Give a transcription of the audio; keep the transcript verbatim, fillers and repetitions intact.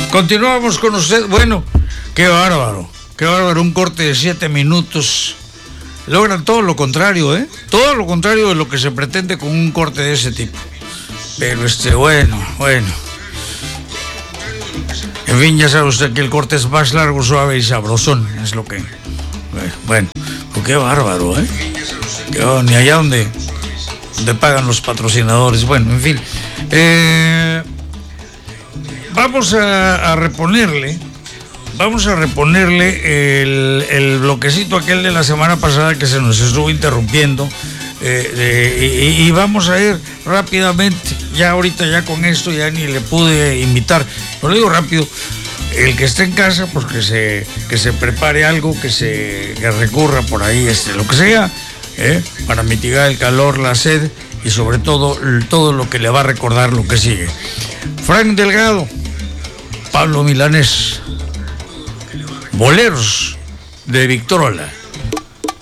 Continuamos con usted. Bueno, qué bárbaro, qué bárbaro. Un corte de siete minutos. Logran todo lo contrario, ¿eh? Todo lo contrario de lo que se pretende con un corte de ese tipo. Pero este, bueno, bueno. En fin, ya sabe usted que el corte es más largo, suave y sabrosón. Es lo que... Bueno, pues qué bárbaro, ¿eh? Qué, oh, ni allá donde, donde pagan los patrocinadores. Bueno, en fin. Eh, vamos a, a reponerle... Vamos a reponerle el, el bloquecito aquel de la semana pasada que se nos estuvo interrumpiendo. Eh, eh, y, y vamos a ir rápidamente. Ya ahorita ya con esto ya ni le pude invitar. Pero digo rápido. El que esté en casa, pues que se, que se prepare algo, que se que recurra por ahí, este, lo que sea, eh, para mitigar el calor, la sed y sobre todo todo lo que le va a recordar lo que sigue. Frank Delgado, Pablo Milanés, Boleros de Victrola.